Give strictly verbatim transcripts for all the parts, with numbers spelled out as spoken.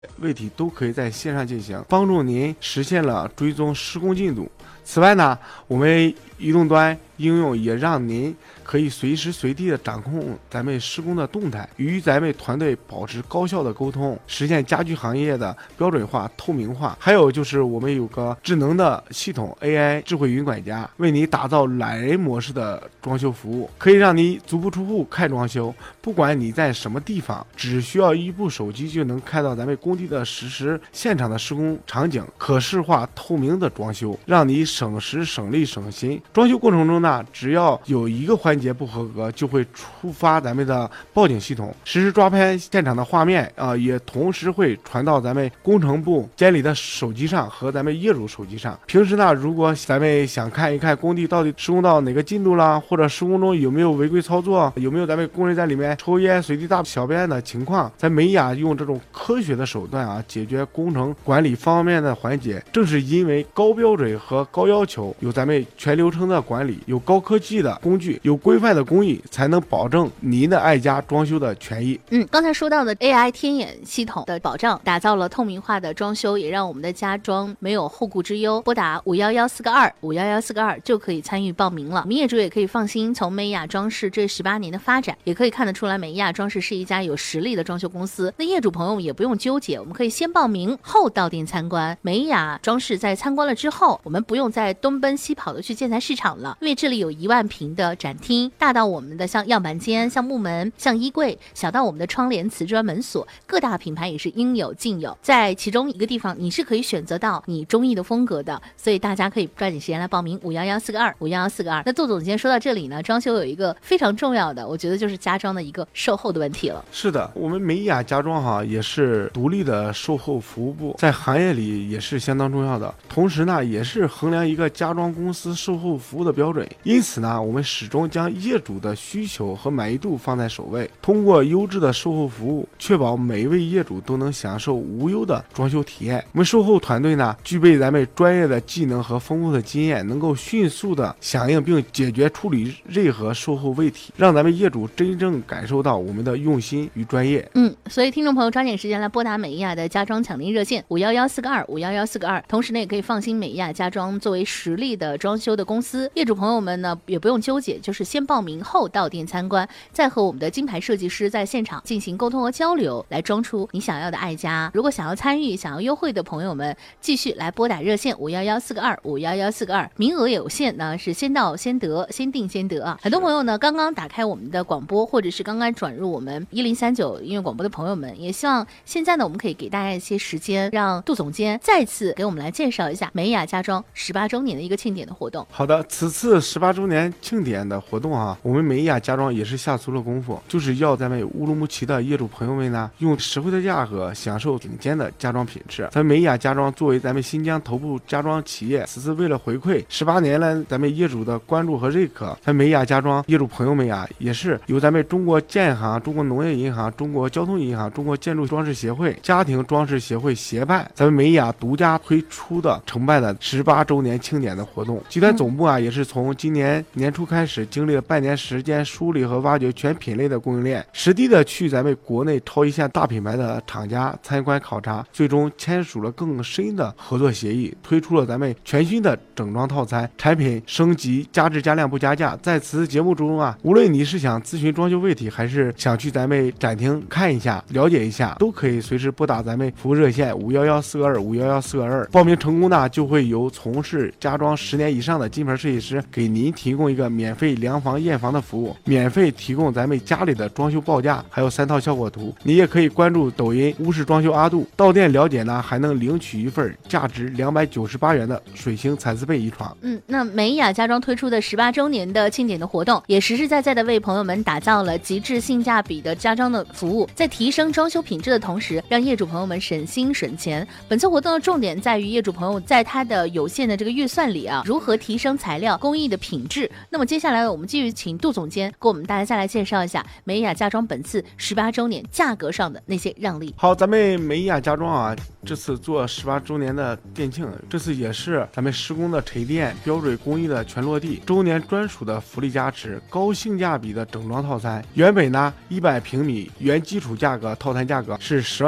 问题都可以在线上进行，帮助您实现了追踪施工进度。此外呢，我们移动端应用也让您可以随时随地的掌控咱们施工的动态，与咱们团队保持高效的沟通，实现家居行业的标准化、透明化。还有就是我们有个智能的系统 A I 智慧云管家，为你打造懒人模式的装修服务，可以让你足不出户看装修，不管你在什么地方，只需要一部手机就能看到咱们工地的实时现场的施工场景，可视化透明的装修，让你省时省力省心。装修过程中呢，只要有一个环节不合格，就会触发咱们的报警系统，实时抓拍现场的画面啊、呃，也同时会传到咱们工程部监理的手机上和咱们业主手机上。平时呢，如果咱们想看一看工地到底施工到哪个进度了，或者施工中有没有违规操作，有没有咱们工人在里面抽烟、随地大小便的情况，咱美雅用这种科学的手段啊，解决工程管理方面的环节。正是因为高标准和高要求，有咱们全流程的管理，有高科技的工具，有规范的工艺，才能保证您的爱家装修的权益。 嗯，刚才说到的 A I 天眼系统的保障，打造了透明化的装修，也让我们的家装没有后顾之忧。拨打五幺幺四个二五幺幺四个二就可以参与报名了。我们业主也可以放心，从美雅装饰这十八年的发展，也可以看得出来，美雅装饰是一家有实力的装修公司。那业主朋友也不用纠结，我们可以先报名后到店参观。美雅装饰在参观了之后，我们不用再东奔西跑的去建材市场了，因为这里有一万平的展厅，大到我们的像样板间、像木门、像衣柜，小到我们的窗帘、瓷砖、门锁，各大品牌也是应有尽有。在其中一个地方，你是可以选择到你中意的风格的，所以大家可以抓紧时间来报名五幺幺四个二五幺幺四个二。那杜总监说到这里呢，装修有一个非常重要的，我觉得就是家装的一个售后的问题了。 是的，我们美雅家装哈也是独立的售后服务部，在行业里也是相当重要的，同时呢也是衡量一个家装公司售后服务的标准。因此呢，我们始终将业主的需求和满意度放在首位，通过优质的售后服务，确保每一位业主都能享受无忧的装修体验。我们售后团队呢，具备咱们专业的技能和丰富的经验，能够迅速的响应并解决处理任何售后问题，让咱们业主真正感受到我们的用心与专业。 嗯，所以听众朋友抓紧时间来拨打美雅的家装抢订热线五幺幺四个二五幺幺四个二，同时呢也可以放心，美雅家装作为实力的装修的公司，业主朋友们呢也不用纠结，就是先报名后到店参观，再和我们的金牌设计师在现场进行沟通和交流，来装出你想要的爱家。如果想要参与、想要优惠的朋友们，继续来拨打热线五幺幺四个二五幺幺四个二，名额有限呢，是先到先得，先定先得啊。很多朋友呢刚刚打开我们的广播，或者是刚刚转入我们一零三九音乐广播的朋友们，也希望现在呢我们可以给大家一些时间，让杜总监再次给我们来介绍一下美雅家装十八周年的一个庆典的活动。 好的，此次十八周年庆典的活动啊，我们美雅家装也是下足了功夫，就是要咱们乌鲁木齐的业主朋友们呢，用实惠的价格享受顶尖的家装品质。咱美雅家装作为咱们新疆头部家装企业，此次为了回馈十八年来咱们业主的关注和认可，咱美雅家装业主朋友们呀，也是由咱们中国建行、中国农业银行、中国交通银行、中国建筑装饰协会、家庭装饰协会协办，咱们美雅独家推出的承办的十八周年庆典的活动。集团总部啊，也是从今年年初开始，经历了半年时间梳理和挖掘全品类的供应链，实地的去咱们国内超一线大品牌的厂家参观考察，最终签署了更深的合作协议，推出了咱们全新的整装套餐，产品升级加质加量不加价。在此节目中啊，无论你是想咨询装修问题，还是想去咱们展厅看一下了解一下，都可以随时拨打咱们服务热线五幺幺四个二五幺幺四个二。报名成功呢，就会由从事家装十年以上的金牌设计师给您提供一个免费量房验房的服务，免费提供咱们家里的装修报价，还有三套效果图。你也可以关注抖音屋式装修阿杜，到店了解呢，还能领取一份价值两百九十八元的水星蚕丝被一床。 嗯，那美雅家装推出的十八周年的庆典的活动，也实实在在的为朋友们打造了极致性价比的家装的服务，在提升装修品质的同时，让业主朋友们省心省钱。本次活动的重点在于业主朋友在他的有限的这个预算里啊，如何提升材料工艺的品质。那么接下来我们继续请杜总监给我们大家再来介绍一下美雅家装本次十八周年价格上的那些让利。 好，咱们美雅家装啊，这次做十八周年的店庆，这次也是咱们施工的沉淀、标准工艺的全落地，周年专属的福利加持，高性价比的整装套餐。原本呢一百平米原基础价格套餐价格是十万九千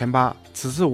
前八。此次